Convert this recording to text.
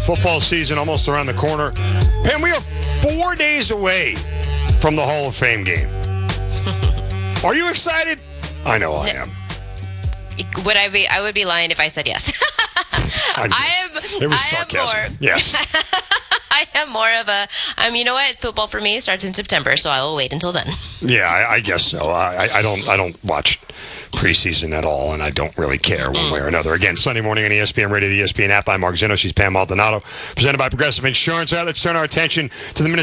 Football season almost around the corner. And we are 4 days away from the Hall of Fame game. Are you excited? I know I am. Would I be? I would be lying if I said yes. It was sarcasm. Yes. I am more of a. You know what? Football for me starts in September, so I will wait until then. Yeah, I guess so. I don't watch preseason at all, and I don't really care one way or another. Again, Sunday morning on ESPN Radio, the ESPN app. I'm Mark Zeno. She's Pam Maldonado. Presented by Progressive Insurance. All right, let's turn our attention to the Minnesota